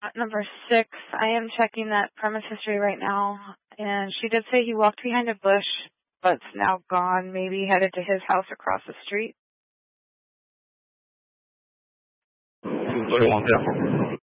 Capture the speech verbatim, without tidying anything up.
At number six, I am checking that premise history right now, and she did say he walked behind a bush, but's now gone, maybe headed to his house across the street. two thirty-one, yeah.